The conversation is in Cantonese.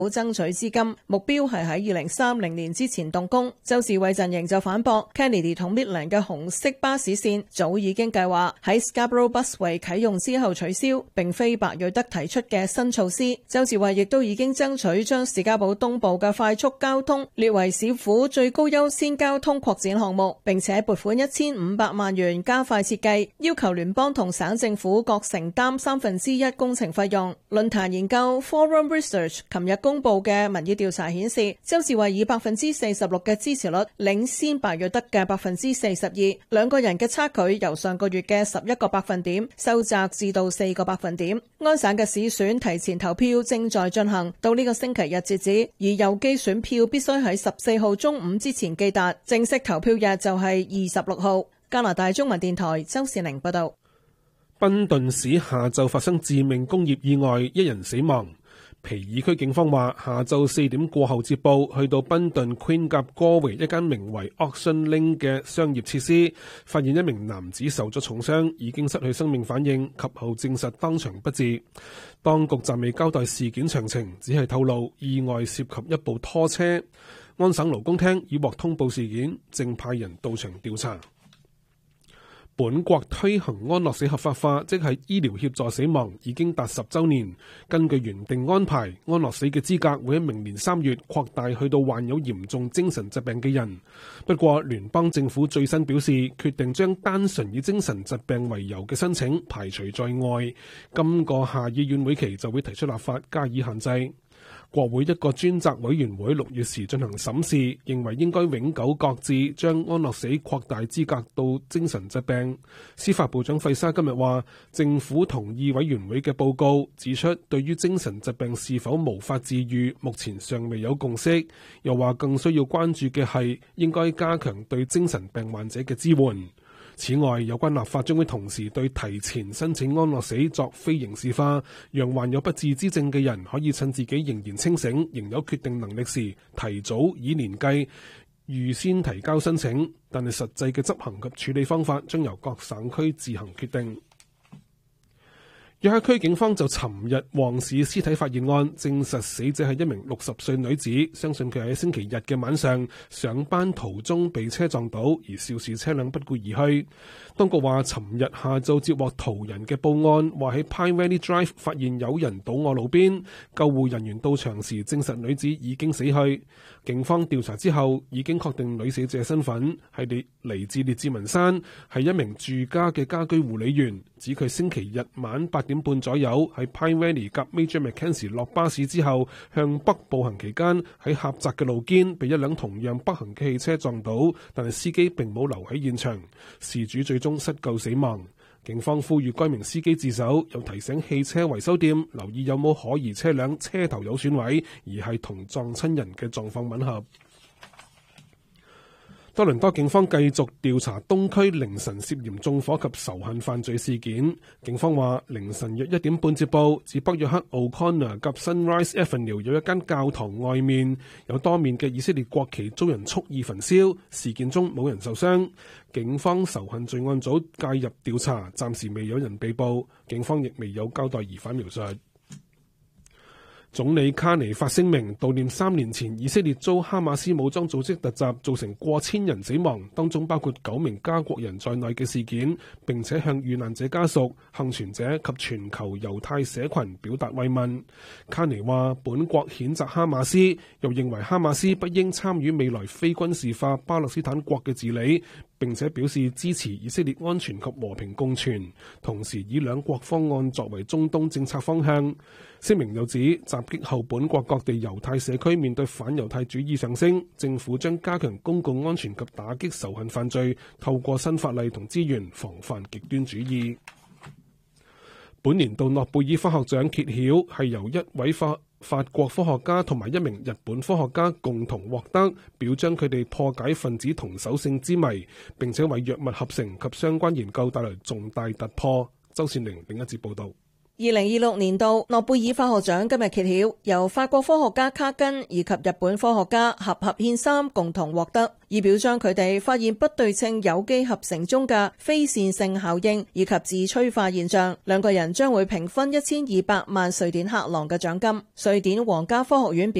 爭取資金，目標係喺2030年之前動工。州示威陣營就反駁 Kennedy 同 Midland 嘅紅色巴士線早已經計劃喺 Scarborough Busway 啟用之後取消，並非白瑞德提出嘅新措施。州示威亦都已經爭取將士嘉堡東部嘅快速交通列為市府最高優先交通擴展項目，並且撥款1500萬元加快設計，要求聯邦同省政府各承擔1/3工程費用。論壇研究 Forum Research 琴日公布嘅民意調查顯示，州志偉以46%嘅支持率領先白瑞德嘅42%，兩個人嘅差距由上個月嘅11個百分點收窄至到4個百分點。安省嘅市選提前投票正在進行，到呢個星期日截止，而郵寄選票必須喺14號中午之前寄達，正式投票日就係26號。加拿大中文電台周善玲報道。 賓頓市下晝發生致命工業意外，1人死亡。皮爾區警方話，下晝4點過後接報，去到賓頓 Queen 夾 Galway 一間名為 Auction Link 嘅商業設施，發現一名男子受咗重傷，已經失去生命反應，及後證實當場不治。當局暫未交代事件詳情，只係透露意外涉及一部拖車。安省勞工廳已獲通報事件，正派人到場調查。本國推行安樂死合法化，即係醫療協助死亡，已經達10週年。根據原定安排，安樂死嘅資格會喺明年3月擴大去到患有嚴重精神疾病嘅人。不過，聯邦政府最新表示，決定將單純以精神疾病為由嘅申請排除在外。今個下議院會期就會提出立法加以限制。國會一個專責委員會6月時進行審視，認為應該永久擱置將安樂死擴大資格到精神疾病。司法部長費沙今日話，政府同意委員會嘅報告，指出對於精神疾病是否無法治癒，目前尚未有共識。又話更需要關注嘅係應該加強對精神病患者嘅支援。此外，有關立法將會同時對提前申請安樂死作非刑事化，讓患有不治之症嘅人可以趁自己仍然清醒、仍有決定能力時，提早以年計預先提交申請。但係實際嘅執行及處理方法將由各省區自行決定。約克區警方就尋日旺市屍體發現案證實死者係一名60歲女子，相信佢喺星期日嘅晚上上班途中被車撞倒，而肇事車輛不顧而去。當局話，尋日下晝接獲途人嘅報案，話喺 Pine Valley Drive 發現有人倒臥路邊，救護人員到場時證實女子已經死去。警方調查之後已經確定女死者身份係嚟自列治文山，係一名住家嘅家居護理員，指佢星期日晚8點半左右喺 Pine Valley 夾 Major Mackenzie 落巴士之後，向北步行期間喺狹窄嘅路肩被一輛同樣北行嘅汽車撞倒，但係司機並冇留喺現場，事主最終失救死亡。警方呼籲該名司機自首，又提醒汽車維修店留意有冇可疑車輛車頭有損毀，而係同撞親人嘅狀況吻合。多倫多警方繼續調查東區凌晨涉嫌縱火及仇恨犯罪事件。警方話，凌晨約1點半接報，指北約克 O'Connor 及 Sunrise Avenue 有一間教堂外面有多面嘅以色列國旗遭人蓄意焚燒，事件中冇人受傷。警方仇恨罪案組介入調查，暫時未有人被捕，警方亦未有交代疑犯描述。總理卡尼發聲明悼念3年前以色列遭哈馬斯武裝組織突襲造成過千人死亡，當中包括9名加國人在內嘅事件，並且向遇難者家屬、幸存者及全球猶太社群表達慰問。卡尼話，本國譴責哈馬斯，又認為哈馬斯不應參與未來非軍事化巴勒斯坦國嘅治理，並且表示支持以色列安全及和平共存，同時以兩國方案作為中東政策方向。聲明又指，襲擊後本國各地猶太社區面對反猶太主義上升，政府將加強公共安全及打擊仇恨犯罪，透過新法例同資源防範極端主義。本年度諾貝爾科學獎揭曉係由一位法國科學家同埋一名日本科學家共同獲得，表彰佢哋破解分子同手性之謎，並且為藥物合成及相關研究帶來重大突破。周善玲另一節報道。 2026年度諾貝爾化學獎今日揭曉，由法國科學家卡根以及日本科學家合憲三共同獲得，以表彰佢哋發現不對稱有機合成中嘅非線性效應以及自催化現象。兩個人將會平分1200萬瑞典克朗嘅獎金。瑞典皇家科學院